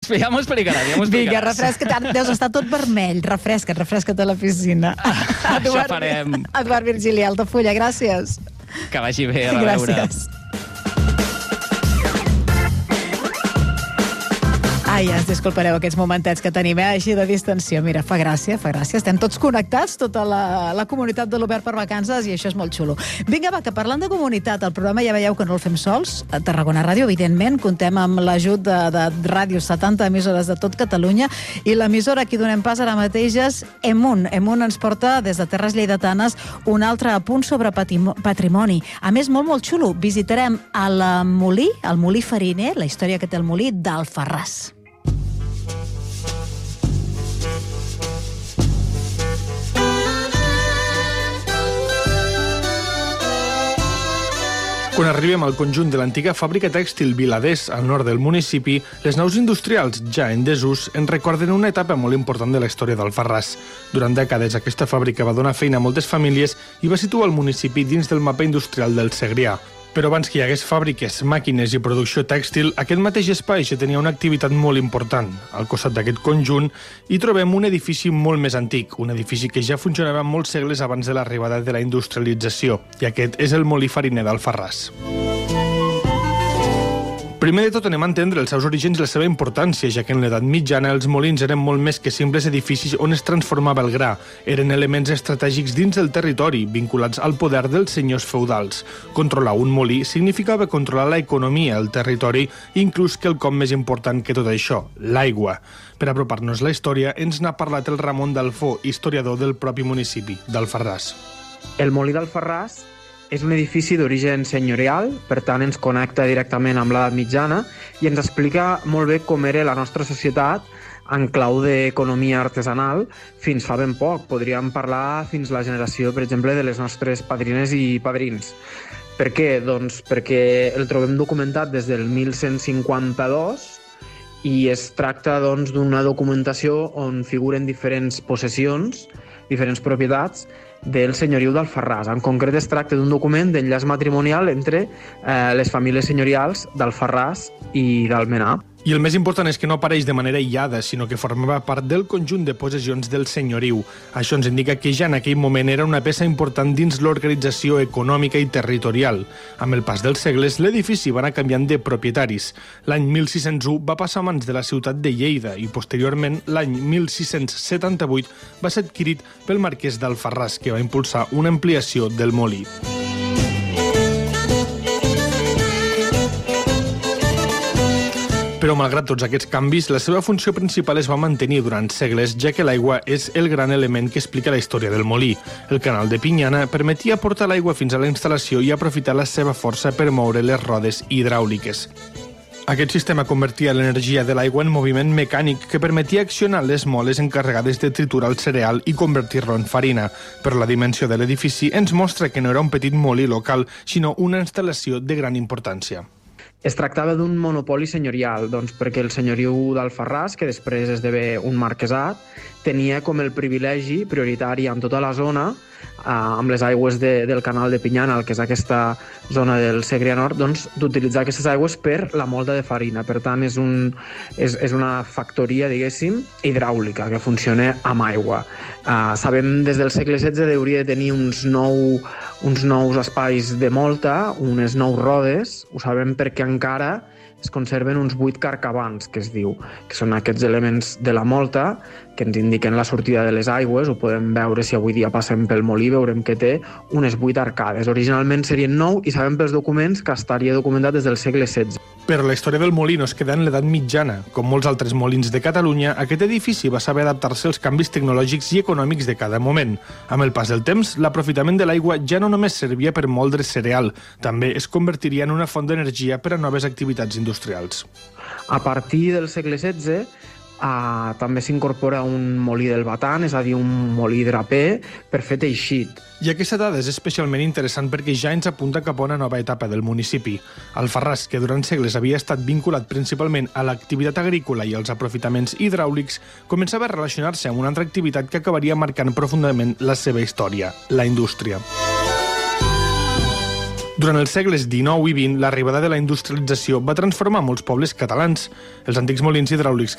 Ja m'ho explicaràs. Vinga, refresca't. Deus estar tot vermell. Refresca't a la piscina. Això farem. Eduard Virgili, Altafulla, gràcies. Que vagi bé, a reveure. Gràcies. Ai, ens disculpareu aquests momentets que tenim, així de distensió. Mira, fa gràcia. Estem tots connectats, tota la comunitat de l'Obert per Vacances, i això és molt xulo. Vinga, va, que parlant de comunitat, el programa ja veieu que no el fem sols. A Tarragona Ràdio, evidentment, contem amb l'ajut de ràdios, 70 emissores de tot Catalunya, i l'emissora a qui donem pas ara mateix és Emun. Emun ens porta, des de Terres Lleidatanes, un altre apunt sobre patrimoni. A més, molt xulo. Visitarem el molí fariner, la història que té el molí d'Alfarràs. Quan arribem al conjunt de l'antiga fàbrica tèxtil Viladés, al nord del municipi, les naus industrials, ja en desús, ens recorden una etapa molt important de la història d'Alfarràs. Durant dècades, aquesta fàbrica va donar feina a moltes famílies i va situar el municipi dins del mapa industrial del Segrià. Però abans que hi hagués fàbriques, màquines i producció tèxtil, aquest mateix espai ja tenia una activitat molt important. Al costat d'aquest conjunt hi trobem un edifici molt més antic, un edifici que ja funcionava molts segles abans de l'arribada de la industrialització, i aquest és el molí fariner d'Alfarràs. Primer de tot anem a entendre els seus orígens i la seva importància, ja que en l'edat mitjana els molins eren molt més que simples edificis on es transformava el gra. Eren elements estratègics dins del territori, vinculats al poder dels senyors feudals. Controlar un molí significava controlar l'economia, el territori, i inclús quelcom més important que tot això, l'aigua. Per apropar-nos la història, ens n'ha parlat el Ramon Dalfó, historiador del propi municipi d'Alfarràs. El molí d'Alfarràs és un edifici d'origen senyorial, per tant ens connecta directament amb l'edat mitjana i ens explica molt bé com era la nostra societat en clau d'economia artesanal fins fa ben poc. Podríem parlar fins la generació, per exemple, de les nostres padrines i padrins. Per què? Doncs perquè el trobem documentat des del 1152 i es tracta d'una documentació on figuren diferents possessions, diferents propietats del senyoriu d'Alfarràs. En concret es tracta d'un document d'enllaç matrimonial entre les famílies senyorials d'Alfarràs i d'Almenar. I el més important és que no apareix de manera aïllada, sinó que formava part del conjunt de possessions del senyoriu. Això ens indica que ja en aquell moment era una peça important dins l'organització econòmica i territorial. Amb el pas dels segles, l'edifici va anar canviant de propietaris. L'any 1601 va passar a mans de la ciutat de Lleida i, posteriorment, l'any 1678 va ser adquirit pel marquès d'Alfarràs, que va impulsar una ampliació del molí. Però, malgrat tots aquests canvis, la seva funció principal es va mantenir durant segles, ja que l'aigua és el gran element que explica la història del molí. El canal de Pinyana permetia portar l'aigua fins a la instal·lació i aprofitar la seva força per moure les rodes hidràuliques. Aquest sistema convertia l'energia de l'aigua en moviment mecànic que permetia accionar les moles encarregades de triturar el cereal i convertir-lo en farina. Però la dimensió de l'edifici ens mostra que no era un petit molí local, sinó una instal·lació de gran importància. Es tractava d'un monopoli senyorial, perquè el senyoriu d'Alfarràs, que després esdevé un marquesat, tenia com el privilegi prioritari en tota la zona, amb les aigües del canal de Pinyana, que és aquesta zona del Segrià Nord, d'utilitzar aquestes aigües per la molta de farina. Per tant, és una factoria, diguéssim, hidràulica, que funciona amb aigua. Sabem des del segle XVI hauria de tenir uns nous espais de molta, unes 9 rodes, ho sabem perquè encara es conserven uns 8 carcabans, que es diu, que són aquests elements de la molta que ens indiquen la sortida de les aigües. Ho podem veure si avui dia passem pel molí, veurem que té unes 8 arcades. Originalment serien 9 i sabem pels documents que estaria documentat des del segle XVI. Però la història del molí no es queda en l'edat mitjana. Com molts altres molins de Catalunya, aquest edifici va saber adaptar-se als canvis tecnològics i econòmics de cada moment. Amb el pas del temps, l'aprofitament de l'aigua ja no només servia per moldre cereal, també es convertiria en una font d'energia per a noves activitats industrials. A partir del segle XVI, també s'incorpora un molí del batán, és a dir, un molí draper, per fer teixit. I aquesta dada és especialment interessant perquè ja ens apunta cap a una nova etapa del municipi. Alfarràs, que durant segles havia estat vinculat principalment a l'activitat agrícola i als aprofitaments hidràulics, començava a relacionar-se amb una altra activitat que acabaria marcant profundament la seva història, la indústria. Durant els segles XIX i XX, l'arribada de la industrialització va transformar molts pobles catalans. Els antics molins hidràulics